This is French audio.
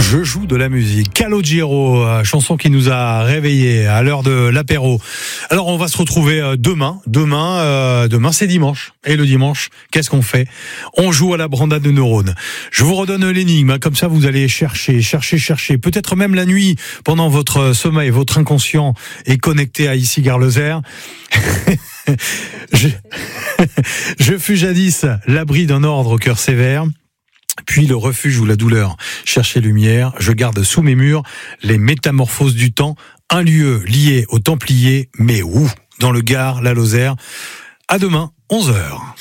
Je joue de la musique. Calogero, chanson qui nous a réveillés à l'heure de l'apéro. Alors on va se retrouver demain. Demain c'est dimanche. Et le dimanche, qu'est-ce qu'on fait ? On joue à la brandade de neurones. Je vous redonne l'énigme. Comme ça, vous allez chercher. Peut-être même la nuit, pendant votre sommeil, votre inconscient est connecté à ici Gare Lozère. Je fus jadis l'abri d'un ordre au cœur sévère. Puis le refuge où la douleur cherchait lumière, je garde sous mes murs les métamorphoses du temps, un lieu lié aux Templiers, mais où ? Dans le Gard, la Lozère. À demain, 11h.